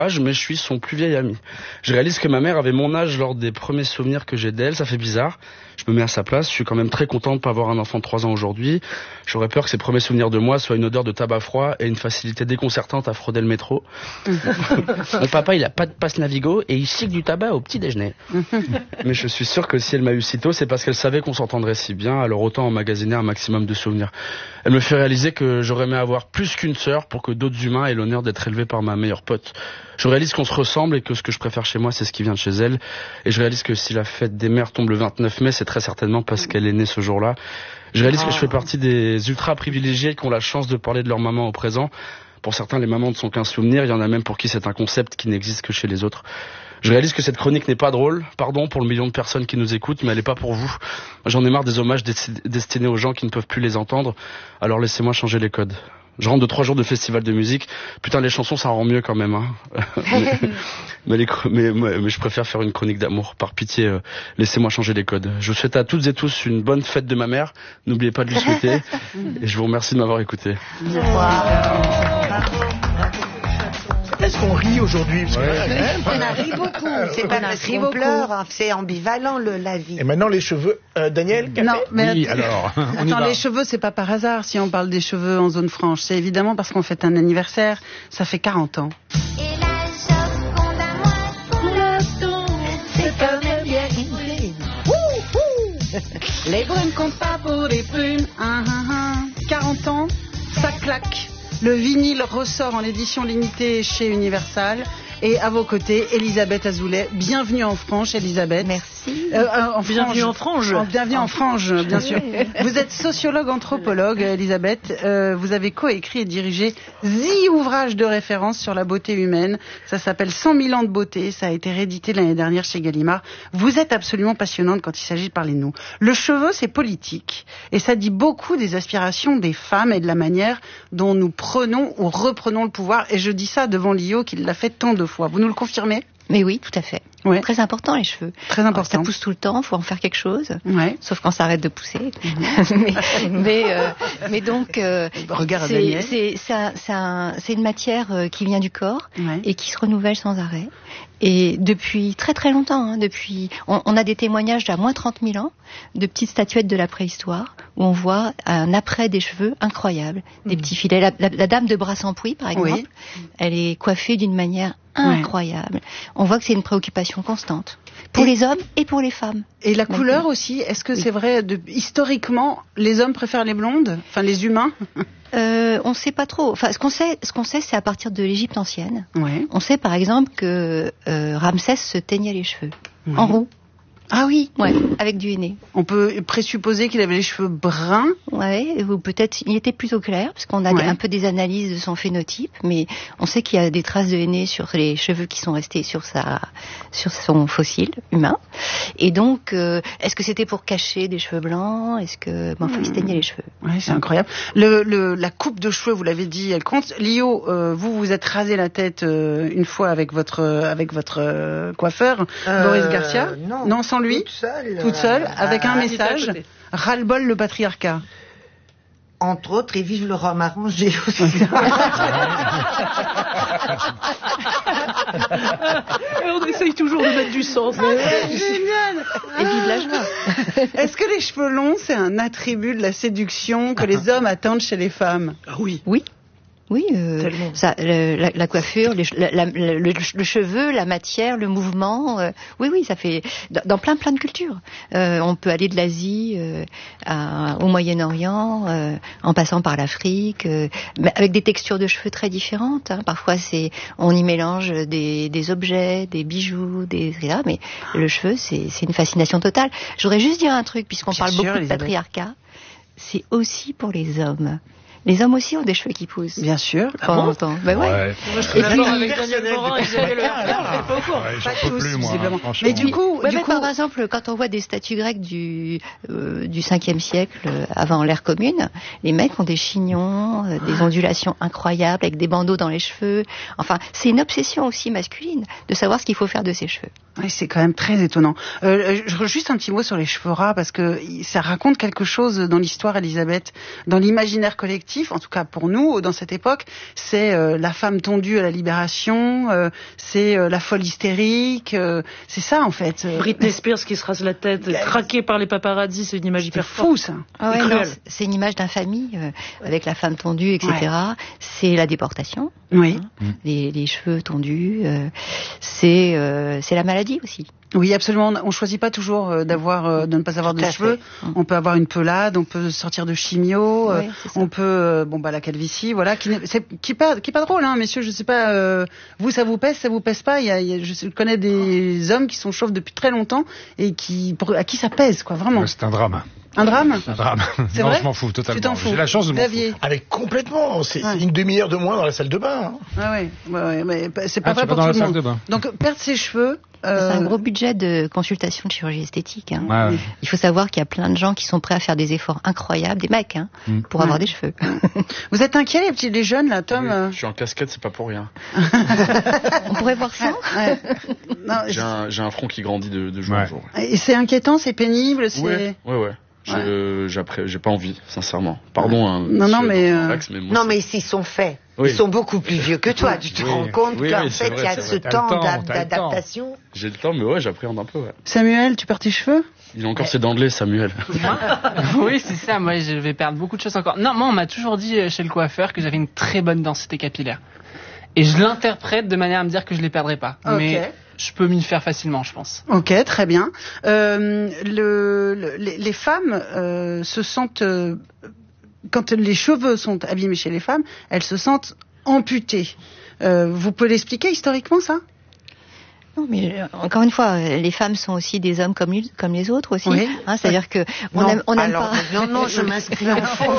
mais je suis son plus vieil ami. Je réalise que ma mère avait mon âge lors des premiers souvenirs que j'ai d'elle, ça fait bizarre. Je me mets à sa place, je suis quand même très content de pas avoir un enfant de 3 ans aujourd'hui. J'aurais peur que ses premiers souvenirs de moi soient une odeur de tabac froid et une facilité déconcertante à frauder le métro. Mon papa, il a pas de passe Navigo et il chique du tabac au petit déjeuner. Mais je suis sûr que si elle m'a eu si tôt, c'est parce qu'elle savait qu'on s'entendrait si bien, alors autant emmagasiner un maximum de souvenirs. Elle me fait réaliser que j'aurais aimé avoir plus qu'une sœur pour que d'autres humains aient l'honneur d'être élevés par ma meilleure pote. Je réalise qu'on se ressemble et que ce que je préfère chez moi, c'est ce qui vient de chez elle. Et je réalise que si la fête des mères tombe le 29 mai, c'est très certainement parce qu'elle est née ce jour-là. Je réalise que je fais partie des ultra privilégiés qui ont la chance de parler de leur maman au présent. Pour certains, les mamans ne sont qu'un souvenir. Il y en a même pour qui c'est un concept qui n'existe que chez les autres. Je réalise que cette chronique n'est pas drôle. Pardon pour le million de personnes qui nous écoutent, mais elle n'est pas pour vous. J'en ai marre des hommages destinés aux gens qui ne peuvent plus les entendre. Alors laissez-moi changer les codes. Je rentre de 3 jours de festival de musique. Putain, les chansons, ça rend mieux quand même. Hein. mais je préfère faire une chronique d'amour. Par pitié, laissez-moi changer les codes. Je vous souhaite à toutes et tous une bonne fête de ma mère. N'oubliez pas de lui souhaiter. Et je vous remercie de m'avoir écouté. Est-ce qu'on rit aujourd'hui? On a ri beaucoup. C'est pas parce qu'on pleure, hein. C'est ambivalent la vie. Et maintenant les cheveux, Daniel? Non, mais oui, alors. attends, les cheveux, c'est pas par hasard si on parle des cheveux en zone franche. C'est évidemment parce qu'on fête un anniversaire. Ça fait 40 ans. Et la Joconde à moi, c'est un bien Les brunes comptent pas pour des prunes. 40 ans, ça claque. Le vinyle ressort en édition limitée chez Universal. Et à vos côtés, Elisabeth Azoulay. Bienvenue en Franche, Elisabeth. Merci. Bienvenue en Frange. Bienvenue en Frange, bien sûr. Vous êtes sociologue anthropologue, Elisabeth. Vous avez coécrit et dirigé 10 ouvrages de référence sur la beauté humaine. Ça s'appelle 100 000 ans de beauté. Ça a été réédité l'année dernière chez Gallimard. Vous êtes absolument passionnante quand il s'agit de parler de nous. Le cheveu, c'est politique. Et ça dit beaucoup des aspirations des femmes et de la manière dont nous prenons ou reprenons le pouvoir. Et je dis ça devant Lio qui l'a fait tant de fois. Vous nous le confirmez? Mais oui, tout à fait. Ouais. Très important, les cheveux. Très important. Alors, ça pousse tout le temps, faut en faire quelque chose. Ouais. Sauf quand ça arrête de pousser. mais donc, regarde Daniel. c'est une matière qui vient du corps Ouais. et qui se renouvelle sans arrêt. Et depuis très très longtemps, hein, on a des témoignages d'à moins 30 000 ans de petites statuettes de la préhistoire où on voit un après des cheveux incroyable, des petits filets. La dame de Bras-sans-Pouy, par exemple, Oui. elle est coiffée d'une manière incroyable. On voit que c'est une préoccupation constante pour les hommes et pour les femmes. Et la couleur aussi, est-ce que c'est vrai, historiquement, les hommes préfèrent les blondes? Enfin, les humains? On sait pas trop. Enfin, ce qu'on sait, c'est à partir de l'Égypte ancienne. Ouais. On sait par exemple que Ramsès se teignait les cheveux en roux. Ah oui. Ouais, avec du henné. On peut présupposer qu'il avait les cheveux bruns. Ouais, ou peut-être il était plutôt clair, parce qu'on a un peu des analyses de son phénotype, mais on sait qu'il y a des traces de henné sur les cheveux qui sont restés sur son fossile humain. Et donc, est-ce que c'était pour cacher des cheveux blancs? Est-ce que, enfin, il se teignait les cheveux. Ouais, c'est incroyable. La coupe de cheveux, vous l'avez dit, elle compte. Lio, vous êtes rasé la tête une fois avec votre coiffeur, Boris Garcia. Non, sans lui. Toute seule, avec un message. Ras-le-bol le patriarcat. Entre autres, et vive le rhum arrangé aussi. On essaye toujours de mettre du sens. Génial. Et vive la joie. Est-ce que les cheveux longs, c'est un attribut de la séduction que les hommes attendent chez les femmes? Ah oui. Oui. Oui, la coiffure, le cheveu, la matière, le mouvement. Oui, ça fait dans plein de cultures. On peut aller de l'Asie au Moyen-Orient, en passant par l'Afrique, avec des textures de cheveux très différentes. Hein. Parfois, on y mélange des objets, des bijoux, etc. Mais le cheveu, c'est une fascination totale. Je voudrais juste dire un truc, puisqu'on parle beaucoup de patriarcat. C'est aussi pour les hommes. Les hommes aussi ont des cheveux qui poussent. Bien sûr. De temps en temps. Ben ouais. Moi, je suis d'accord avec Daniel Morin et Isabelle Leclerc. Pas au courant. J'en peux plus, moi, franchement. Mais du coup, par exemple, quand on voit des statues grecques du 5e siècle, avant l'ère commune, les mecs ont des chignons, des ondulations incroyables, avec des bandeaux dans les cheveux. Enfin, c'est une obsession aussi masculine de savoir ce qu'il faut faire de ses cheveux. Oui, c'est quand même très étonnant. Juste un petit mot sur les cheveux ras, parce que ça raconte quelque chose dans l'histoire, Elisabeth, dans l'imaginaire collectif, en tout cas pour nous, dans cette époque, c'est la femme tondue à la libération, c'est la folle hystérique, c'est ça en fait. Britney Spears qui se rase la tête, craquée par les paparazzis, c'est une image hyper fou, forte. ça. Ah ouais, non, c'est une image d'infamie, avec la femme tondue, etc. Ouais. C'est la déportation. Oui. Hein, les cheveux tondus, c'est la maladie aussi. Oui, absolument. On choisit pas toujours de ne pas avoir de cheveux. On peut avoir une pelade, on peut sortir de chimio, on peut, la calvitie, voilà, qui est pas drôle, hein, messieurs. Je sais pas, vous ça vous pèse pas. Je connais des hommes qui sont chauves depuis très longtemps et à qui ça pèse, quoi, vraiment. C'est un drame. Un drame ? Un drame. C'est non, vrai ? je m'en fous totalement. Tu t'en fous ? J'ai la chance de m'en foutre. Avec complètement. C'est une demi-heure de moins dans la salle de bain. Hein. Ah ouais, mais c'est pas vrai pour tout le monde. Donc perdre ses cheveux. C'est un gros budget de consultation de chirurgie esthétique. Hein. Ouais. Il faut savoir qu'il y a plein de gens qui sont prêts à faire des efforts incroyables, des mecs, pour avoir des cheveux. Vous êtes inquiets, les jeunes, là, Tom ? Oui, je suis en casquette, c'est pas pour rien. On pourrait voir ça. Ouais. J'ai un front qui grandit de jour en jour. Et c'est inquiétant, c'est pénible, c'est... Ouais. J'ai pas envie, sincèrement. Pardon. Non, mais s'ils sont faits. Oui. Ils sont beaucoup plus vieux que toi. Tu te rends compte qu'en fait, il y a ce temps d'adaptation. J'ai le temps, mais j'appréhende un peu. Ouais. Samuel, tu perds tes cheveux ? Il a encore ses dents de lait, Samuel. Oui, c'est ça. Moi, je vais perdre beaucoup de choses encore. Non, moi, on m'a toujours dit chez le coiffeur que j'avais une très bonne densité capillaire. Et je l'interprète de manière à me dire que je les perdrai pas. Okay. Mais je peux m'y faire facilement, je pense. Ok, très bien. Les femmes se sentent... quand les cheveux sont abîmés chez les femmes, elles se sentent amputées. Vous pouvez l'expliquer historiquement, ça ? Non, mais encore une fois, les femmes sont aussi des hommes comme les autres aussi. Oui. Hein, c'est-à-dire que on aime pas. Non, je m'inscris en faux.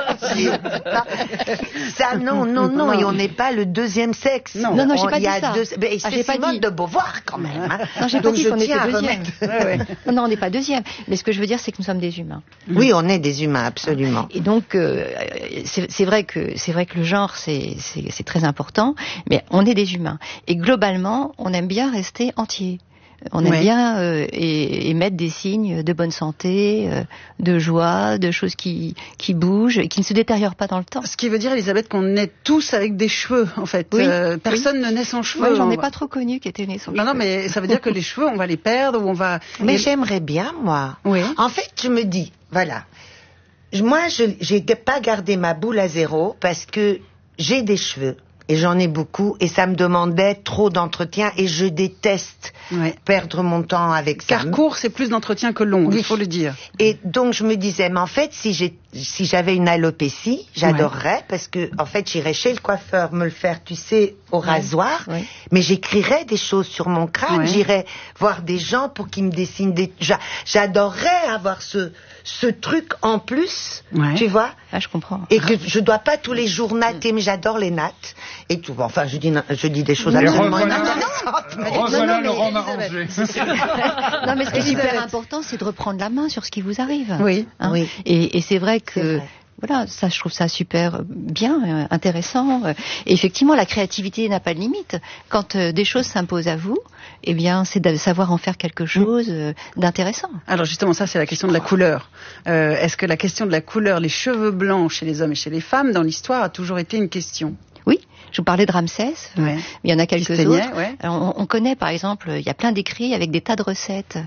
Ça, non, et on n'est pas le deuxième sexe. Non, j'ai pas dit ça. C'est Simone de Beauvoir quand même. Hein. Non, j'ai pas dit qu'on était deuxième. Non, on n'est pas deuxième. Mais ce que je veux dire, c'est que nous sommes des humains. Oui, on est des humains, absolument. Et donc, c'est vrai que le genre, c'est très important, mais on est des humains. Et globalement, on aime bien rester entier. On aime bien émettre des signes de bonne santé, de joie, de choses qui bougent et qui ne se détériorent pas dans le temps. Ce qui veut dire, Elisabeth, qu'on naît tous avec des cheveux, en fait. Oui. Personne ne naît sans cheveux. Moi, j'en ai pas trop connu qui étaient nés sans cheveux. Non, mais ça veut dire que les cheveux, on va les perdre ou on va... Mais j'aimerais bien, moi. Oui. En fait, je me dis, voilà. Moi, j'ai pas gardé ma boule à zéro parce que j'ai des cheveux. Et j'en ai beaucoup, et ça me demandait trop d'entretien, et je déteste perdre mon temps avec ça. Car court, c'est plus d'entretien que long, il faut le dire. Et donc je me disais, mais en fait, si j'avais une alopécie, j'adorerais, parce que en fait, j'irais chez le coiffeur me le faire, tu sais, au rasoir, mais j'écrirais des choses sur mon crâne, j'irais voir des gens pour qu'ils me dessinent des... J'adorerais avoir ce truc en plus, tu vois. Ah, je comprends. Et que je dois pas tous les jours natter, mais j'adore les nattes. Et tout. Enfin, je dis des choses absolument intéressantes. Laurent Arrangé. Non, mais ce qui est super important, c'est de reprendre la main sur ce qui vous arrive. Oui. Hein. Oui. Et c'est vrai que... Voilà, ça, je trouve ça super bien, intéressant. Et effectivement, la créativité n'a pas de limite. Quand des choses s'imposent à vous, eh bien, c'est de savoir en faire quelque chose d'intéressant. Alors justement, ça, c'est la question de la couleur. Est-ce que la question de la couleur, les cheveux blancs chez les hommes et chez les femmes, dans l'histoire, a toujours été une question ? Oui. Je vous parlais de Ramsès, il y en a quelques autres. Alors, on connaît par exemple, il y a plein d'écrits avec des tas de recettes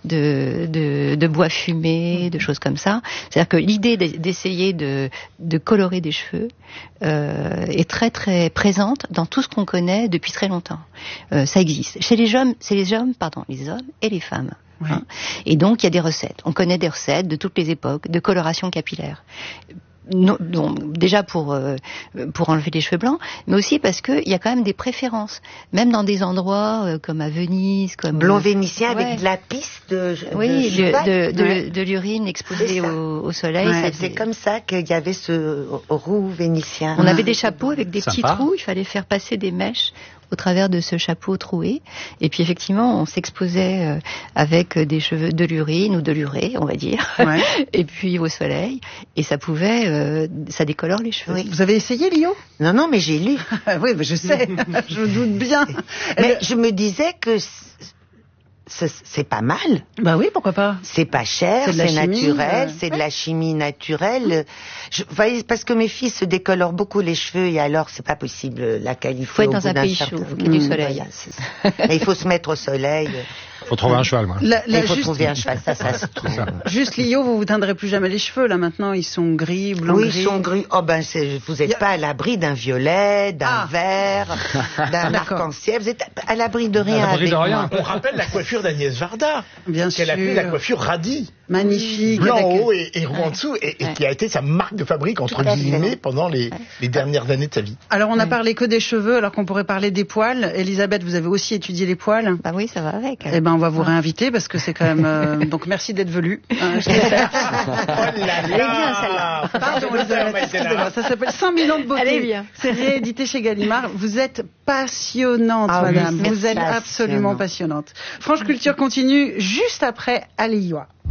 de bois fumé, de choses comme ça. C'est-à-dire que l'idée d'essayer de colorer des cheveux est très très présente dans tout ce qu'on connaît depuis très longtemps. Ça existe. Chez les hommes et les femmes. Hein. Et donc il y a des recettes. On connaît des recettes de toutes les époques de coloration capillaire. Non, déjà pour enlever les cheveux blancs, mais aussi parce que il y a quand même des préférences, même dans des endroits comme à Venise, comme blond vénitien avec de la piste de l'urine exposée au soleil. C'est comme ça qu'il y avait ce roux vénitien. On avait des chapeaux avec des petits trous, il fallait faire passer des mèches au travers de ce chapeau troué. Et puis effectivement, on s'exposait avec des cheveux, de l'urine ou de l'urée, on va dire. Et puis au soleil. Et ça pouvait, ça décolore les cheveux. Oui. Vous avez essayé, Lio ? Non, mais j'ai lu. Oui, mais je sais. Je me doute bien. Mais je me disais que c'est pas mal. Bah oui, pourquoi pas. C'est pas cher, c'est naturel, c'est de la chimie naturelle. Vous voyez, parce que mes filles se décolorent beaucoup les cheveux et alors c'est pas possible la qualité. Faut être dans un pays chaud, faut qu'il y ait du soleil. Et il faut se mettre au soleil. Faut trouver un cheval, moi. Il faut trouver un cheval, ça se trouve. Juste Lio, vous teindrez plus jamais les cheveux, là, maintenant, ils sont gris, blanc, oui, gris. Ils sont gris. Oh, ben, vous n'êtes pas à l'abri d'un violet, d'un vert, d'un arc-en-ciel. Vous êtes à l'abri de rien. À l'abri de rien. On rappelle la coiffure d'Agnès Varda. Bien sûr. Qu'elle appelait la coiffure radie. Magnifique. Blanc en haut et roux en dessous, et qui a été sa marque de fabrique, entre guillemets, pendant les dernières années de sa vie. Alors, on a parlé que des cheveux, alors qu'on pourrait parler des poils. Elisabeth, vous avez aussi étudié les poils. Bah oui, ça va avec. Eh ben, on va vous réinviter, parce que c'est quand même... donc, merci d'être venu. Je l'espère. Oh là là. Pardon, Elisabeth, excusez-moi. Ça s'appelle 100 000 ans de beauté. Allez, bien. C'est réédité chez Gallimard. Vous êtes passionnante, madame. Oui, vous êtes absolument passionnante. Franche Culture continue juste après Aliwa.